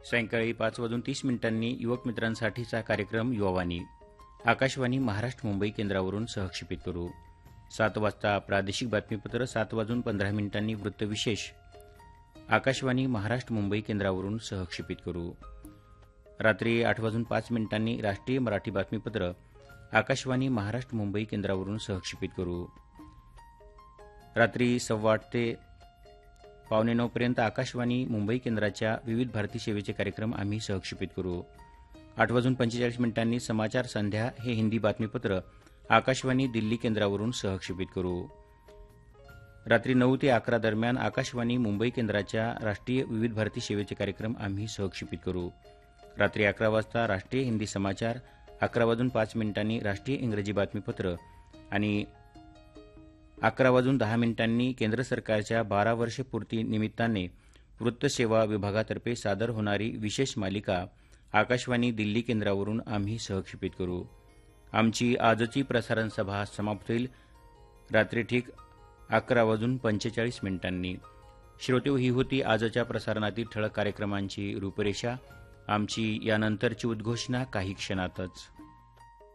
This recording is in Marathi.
सायंकाळी 5:30 युवक मित्रांसाठीचा कार्यक्रम युवावाणी आकाशवाणी महाराष्ट्र मुंबई केंद्रावरून सहक्षेपित करू. 7 वाजता प्रादेशिक बातमीपत्र. 7:15 वृत्तविशेष आकाशवाणी महाराष्ट्र मुंबई केंद्रावरून सहक्षेपित करू. रात्री 8:05 राष्ट्रीय मराठी बातमीपत्र आकाशवाणी महाराष्ट्र मुंबई केंद्रावरून सहक्षेपित करू. रात्री 8:15 ते 8:45 आकाशवाणी मुंबई केंद्राच्या विविध भारती सेवेचे कार्यक्रम आम्ही सहक्षेपित करू. 8:45 समाचार संध्या हे हिंदी बातमीपत्र आकाशवाणी दिल्ली केंद्रावरून सहक्षेपित करू. रात्री 9 ते 11 दरम्यान आकाशवाणी मुंबई केंद्राच्या राष्ट्रीय विविध भारती सेवेचे कार्यक्रम आम्ही सहक्षेपित करू. रात्री 11 वाजता राष्ट्रीय हिंदी समाचार. 11:05 राष्ट्रीय इंग्रजी बातमीपत्र आणि 11:10 केंद्र सरकारच्या 12 वर्ष पूर्ती निमित्ताने वृत्तसेवा विभागातर्फे सादर होणारी विशेष मालिका आकाशवाणी दिल्ली केंद्रावरून आम्ही सहक्षेपित करू. आमची आजची प्रसारण सभा समाप्त होईल रात्री ठीक 11:45. श्रोतेहो, ही होती आजच्या प्रसारणातील ठळक कार्यक्रमांची रूपरेषा. आमची यानंतरची उद्घोषणा काही क्षणातच.